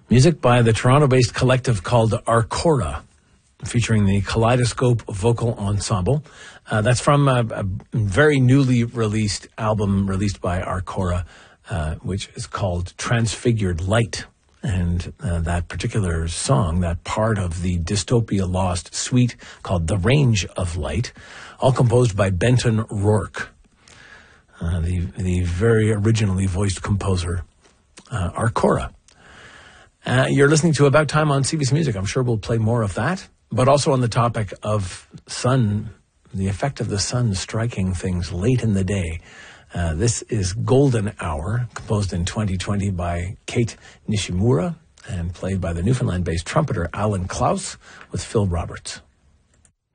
Music by the Toronto-based collective called Arcora, featuring the Kaleidoscope Vocal Ensemble. That's from a very newly released album released by Arcora, which is called Transfigured Light. And that particular song, that part of the Dystopia Lost suite called The Range of Light, all composed by Benton Rourke, the very originally voiced composer, Arcora. You're listening to About Time on CBC Music. I'm sure we'll play more of that. But also on the topic of sun, the effect of the sun striking things late in the day. This is Golden Hour, composed in 2020 by Kate Nishimura and played by the Newfoundland-based trumpeter Alan Klaus with Phil Roberts.